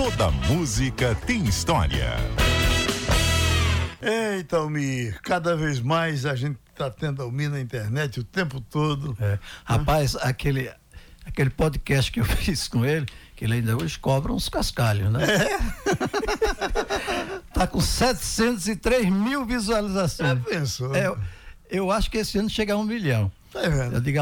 Toda música tem história. Eita, Almir, cada vez mais a gente está tendo Almir na internet o tempo todo. Rapaz, aquele podcast que eu fiz com ele, que ele ainda hoje cobra uns cascalhos, né? Tá com 703 mil visualizações. Pensou? Eu acho que esse ano chega a 1 milhão. Tá vendo? Eu digo,